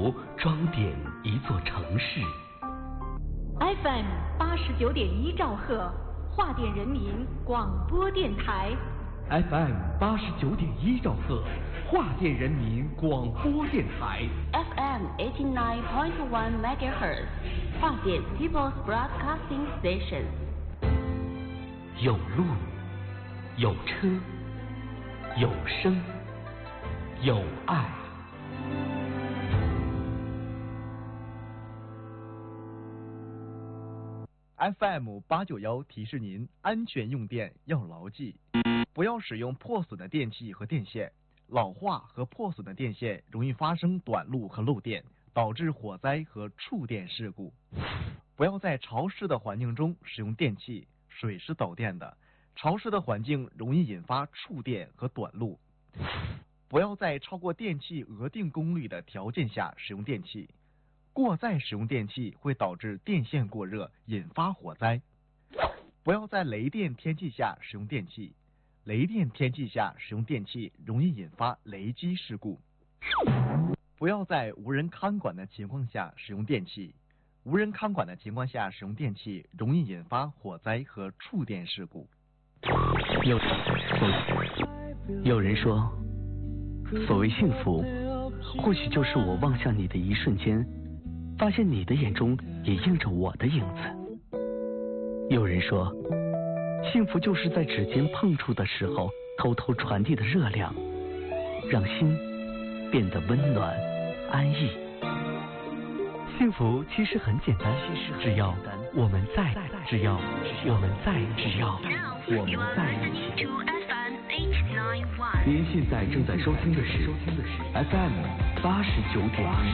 福装点一座城市。 FM 89.1兆赫，华电人民广播电台。 FM 89.1兆赫，华电人民广播电台。 FM 89.1 MHz， 华电 People's Broadcasting Station。 有路，有车，有声，有爱。 FM 891提示您：安全用电要牢记，不要使用破损的电器和电线。老化和破损的电线容易发生短路和漏电，导致火灾和触电事故。不要在潮湿的环境中使用电器，水是导电的，潮湿的环境容易引发触电和短路。不要在超过电器额定功率的条件下使用电器。过载使用电器会导致电线过热，引发火灾。不要在雷电天气下使用电器，雷电天气下使用电器容易引发雷击事故。不要在无人看管的情况下使用电器，无人看管的情况下使用电器容易引发火灾和触电事故。 有人说，所谓幸福，或许就是我望向你的一瞬间，发现你的眼中也映着我的影子。有人说，幸福就是在指尖碰触的时候偷偷传递的热量，让心变得温暖安逸。幸福其实很简单，只要我们在，只要我们在一起。您现在正在收听的是 FM 89.1